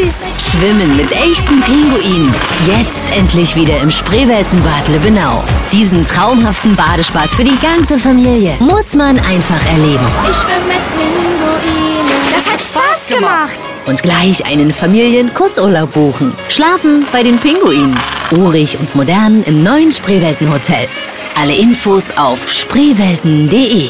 süß. Schwimmen mit echten Pinguinen. Jetzt endlich wieder im Spreeweltenbad Lübbenau. Diesen traumhaften Badespaß für die ganze Familie muss man einfach erleben. Ich schwimme mit Pinguinen. Das hat Spaß gemacht. Und gleich einen Familien-Kurzurlaub buchen. Schlafen bei den Pinguinen. Urig und modern im neuen Spreeweltenhotel. Alle Infos auf spreewelten.de.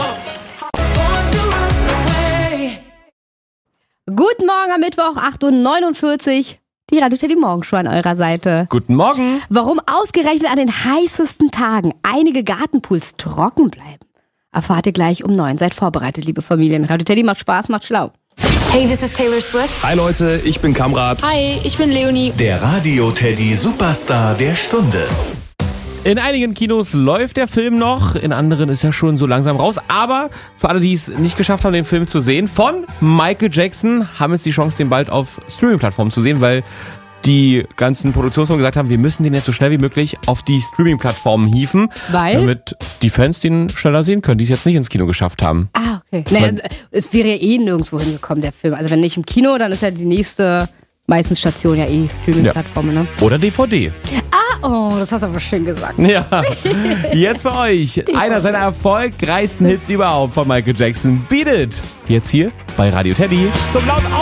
Guten Morgen am Mittwoch, 8.49 Uhr. Die Radio Teddy Morgenshow an eurer Seite. Guten Morgen. Warum ausgerechnet an den heißesten Tagen einige Gartenpools trocken bleiben, erfahrt ihr gleich um 9. Seid vorbereitet, liebe Familien. Radio Teddy macht Spaß, macht schlau. Hey, this is Taylor Swift. Hi Leute, ich bin Kamrat. Hi, ich bin Leonie. Der Radio Teddy Superstar der Stunde. In einigen Kinos läuft der Film noch, in anderen ist er schon so langsam raus. Aber für alle, die es nicht geschafft haben, den Film zu sehen, von Michael Jackson, haben jetzt die Chance, den bald auf Streaming-Plattformen zu sehen, weil die ganzen Produktionsfirmen gesagt haben, wir müssen den jetzt so schnell wie möglich auf die Streaming-Plattformen hieven, damit die Fans den schneller sehen können, die es jetzt nicht ins Kino geschafft haben. Ah, okay. Naja, es wäre ja eh nirgendwo hingekommen, der Film. Also wenn nicht im Kino, dann ist ja die nächste meistens Station ja eh Streaming-Plattformen, ne? Oder DVD. Oh, das hast du aber schön gesagt. Ja, jetzt für euch einer seiner erfolgreichsten Hits überhaupt von Michael Jackson. Beat It. Jetzt hier bei Radio Teddy zum laut